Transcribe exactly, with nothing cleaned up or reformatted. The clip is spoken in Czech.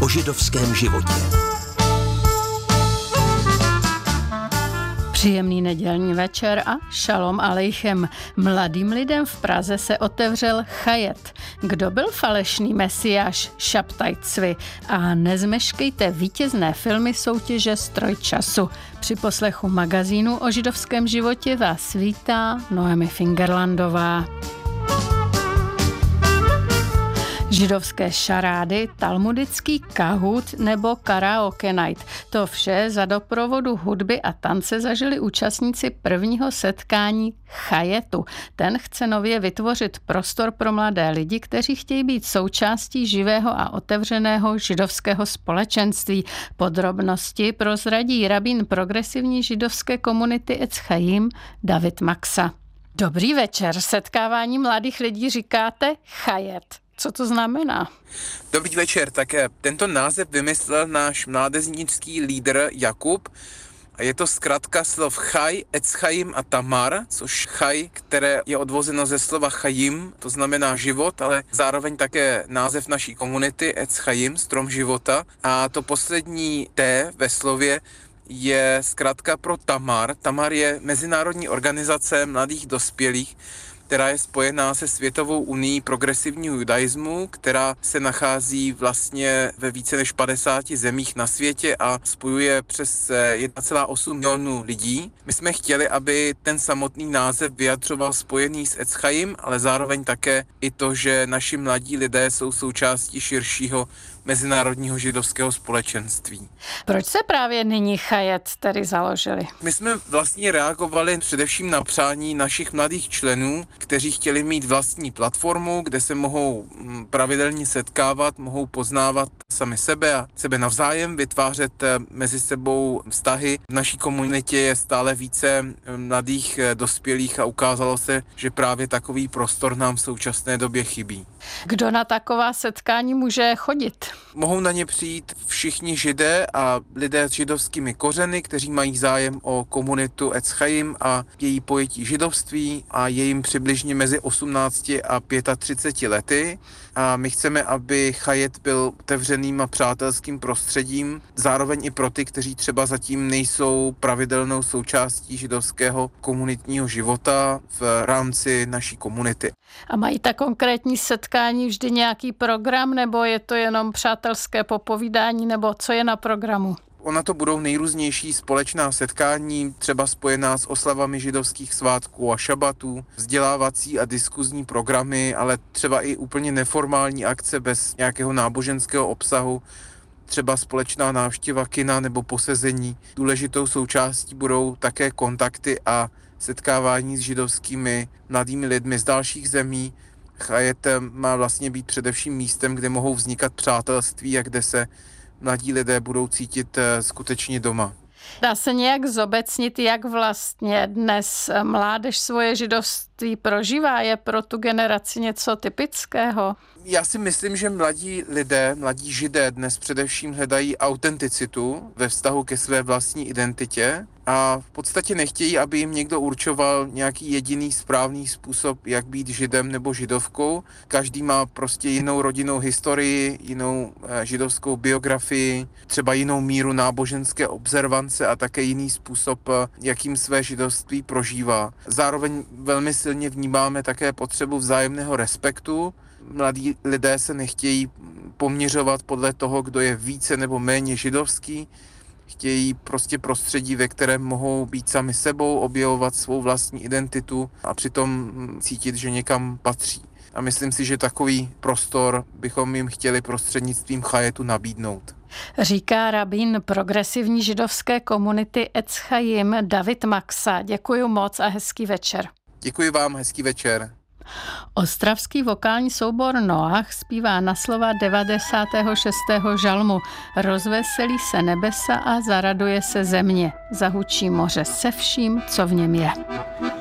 o židovském životě. Příjemný nedělní večer a šalom alejchem. Mladým lidem v Praze se otevřel chajet. Kdo byl falešný mesiáš Šabtaj Cvi? A nezmeškejte vítězné filmy soutěže Stroj času. Při poslechu magazínu o židovském životě vás vítá Noemi Fingerlandová. Židovské šarády, talmudický kahut nebo karaoke night. To vše za doprovodu hudby a tance zažili účastníci prvního setkání chajetu. Ten chce nově vytvořit prostor pro mladé lidi, kteří chtějí být součástí živého a otevřeného židovského společenství. Podrobnosti prozradí rabín progresivní židovské komunity Etz Chaim David Maksa. Dobrý večer, setkávání mladých lidí říkáte chajet. Co to znamená? Dobrý večer, tak tento název vymyslel náš mládežnický lídr Jakub. A je to zkrátka slov chaj, Etz Chaim a Tamar, což chaj, které je odvozeno ze slova chajim, to znamená život, ale zároveň také název naší komunity Etz Chaim, strom života. A to poslední T ve slově je zkrátka pro Tamar. Tamar je mezinárodní organizace mladých dospělých, která je spojená se Světovou unií progresivního judaismu, která se nachází vlastně ve více než padesáti zemích na světě a spojuje přes jedna celá osm milionů lidí. My jsme chtěli, aby ten samotný název vyjadřoval spojený s Etz Chaim, ale zároveň také i to, že naši mladí lidé jsou součástí širšího mezinárodního židovského společenství. Proč se právě nyní chajet tedy založili? My jsme vlastně reagovali především na přání našich mladých členů, kteří chtěli mít vlastní platformu, kde se mohou pravidelně setkávat, mohou poznávat sami sebe a sebe navzájem, vytvářet mezi sebou vztahy. V naší komunitě je stále více mladých dospělých a ukázalo se, že právě takový prostor nám v současné době chybí. Kdo na taková setkání může chodit? Mohou na ně přijít všichni židé a lidé s židovskými kořeny, kteří mají zájem o komunitu Etz Chaim a její pojetí židovství a je jim přibližně mezi osmnácti a třiceti pěti lety. A my chceme, aby chajet byl otevřeným a přátelským prostředím, zároveň i pro ty, kteří třeba zatím nejsou pravidelnou součástí židovského komunitního života v rámci naší komunity. A mají ta konkrétní setkání vždy nějaký program, nebo je to jenom přátelské popovídání, nebo co je na programu? Ona to budou nejrůznější společná setkání, třeba spojená s oslavami židovských svátků a šabatů, vzdělávací a diskuzní programy, ale třeba i úplně neformální akce bez nějakého náboženského obsahu, třeba společná návštěva kina nebo posezení. Důležitou součástí budou také kontakty a setkávání s židovskými mladými lidmi z dalších zemí. Chajet má vlastně být především místem, kde mohou vznikat přátelství a kde se mladí lidé budou cítit skutečně doma. Dá se nějak zobecnit, jak vlastně dnes mládež svoje židovství prožívá? Je pro tu generaci něco typického? Já si myslím, že mladí lidé, mladí židé dnes především hledají autenticitu ve vztahu ke své vlastní identitě a v podstatě nechtějí, aby jim někdo určoval nějaký jediný správný způsob, jak být židem nebo židovkou. Každý má prostě jinou rodinnou historii, jinou židovskou biografii, třeba jinou míru náboženské observance a také jiný způsob, jakým své židovství prožívá. Zároveň velmi silně vnímáme také potřebu vzájemného respektu. Mladí lidé se nechtějí poměřovat podle toho, kdo je více nebo méně židovský. Chtějí prostě prostředí, ve kterém mohou být sami sebou, objevovat svou vlastní identitu a přitom cítit, že někam patří. A myslím si, že takový prostor bychom jim chtěli prostřednictvím chajetu nabídnout. Říká rabín progresivní židovské komunity Etz Chaim David Maksa. Děkuji moc a hezký večer. Děkuji vám, hezký večer. Ostravský vokální soubor Noach zpívá na slova devadesátého šestého žalmu. Rozveselí se nebesa a zaraduje se země. Zahučí moře se vším, co v něm je.